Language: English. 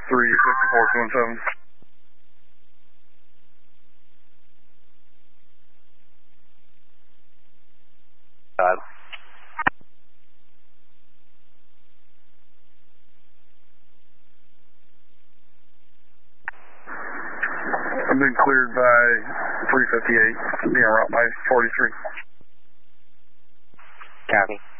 354-217. I've been cleared by 358, being route by 43. Copy.